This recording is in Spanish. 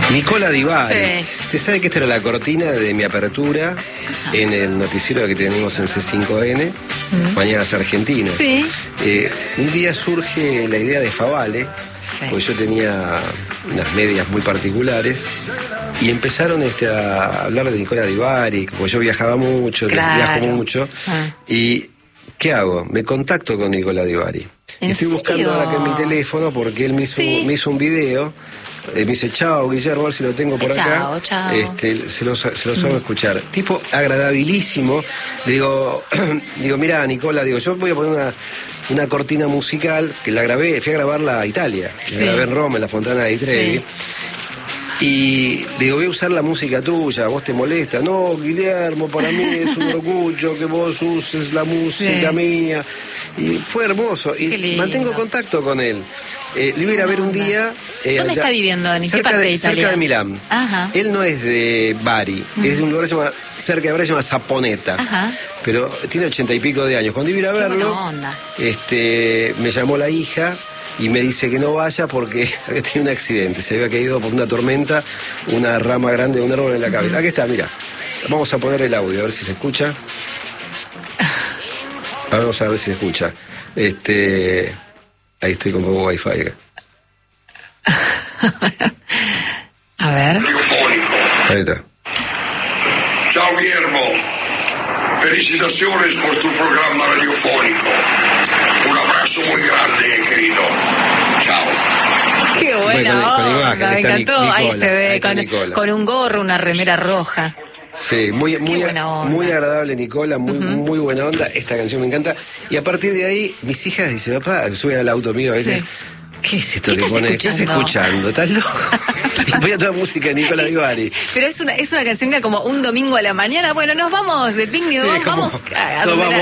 Nicola Di Bari. Sí. Usted sabe que esta era la cortina de mi apertura en el noticiero que tenemos en C5N, Mañanas Argentinas. Sí. Un día surge la idea de Favale, porque yo tenía unas medias muy particulares, y empezaron a hablar de Nicola Di Bari, porque yo viajaba mucho, viajo mucho, y ¿qué hago? Me contacto con Nicola Di Bari. Estoy buscando ahora que en mi teléfono, porque él me hizo un video. Me dice, chao, Guillermo, a ver si lo tengo por acá. Chao. Se los hago escuchar. Tipo agradabilísimo. Digo, mira, Nicola, yo voy a poner una cortina musical que la grabé, fui a grabarla a Italia. La grabé en Roma, en la Fontana di Trevi. Y digo, voy a usar la música tuya, ¿a vos te molesta? No, Guillermo, para mí es un orgullo que vos uses la música mía. Y fue hermoso. Y mantengo contacto con él. Lo iba a ir a ver un día. ¿Dónde está viviendo? ¿En qué parte de Italia? Cerca de Milán. Ajá. Él no es de Bari, es de un lugar que se llama, cerca de Bari, se llama Saponeta. Ajá. Pero tiene 80 y pico de años. Cuando iba a ir a verlo, me llamó la hija y me dice que no vaya porque había tenido un accidente. Se había caído por una tormenta una rama grande de un árbol en la cabeza. Aquí está, mira. Vamos a poner el audio, a ver si se escucha. Vamos a ver si se escucha. Ahí estoy con poco wifi acá. A ver. Radiofónico. Ahí está. Ciao Guillermo, felicitaciones por tu programa radiofónico. Un abrazo muy grande, querido. Chao. Qué buena onda, me encantó. Nicola, ahí se ve, Nicola. con un gorro, una remera roja. Sí, muy agradable, Nicola, muy buena onda. Esta canción me encanta. Y a partir de ahí, mis hijas dicen, papá, suben al auto mío a veces. ¿Qué es esto que pone? ¿Qué estás escuchando? ¿Estás loco? Y voy a toda música de Nicola Di Bari. Pero es una canción que como un domingo a la mañana. Bueno, nos vamos de picnic, vamos a